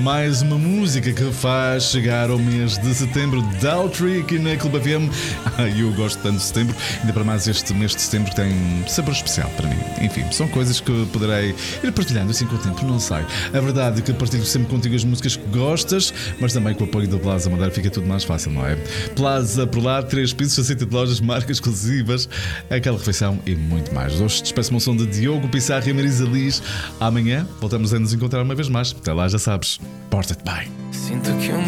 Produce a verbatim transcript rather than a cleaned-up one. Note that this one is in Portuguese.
mais uma música que faz chegar ao mês de setembro. Daughtry aqui na Clube F M. Ah, eu gosto tanto de setembro, ainda para mais este mês de setembro que tem sabor especial para mim. Enfim, são coisas que poderei ir partilhando assim com o tempo, não sei. A verdade é que partilho sempre contigo as músicas que gostas, mas também com o apoio da Plaza Madeira fica tudo mais fácil, não é? Plaza por lá, três pisos, faceta de lojas, marcas exclusivas, aquela refeição e muito mais. Hoje despeço-me um som de Diogo Pissarro e Marisa Liz. Amanhã voltamos a nos encontrar uma vez mais. Até lá, já sabes, porta-te bem. Sinto que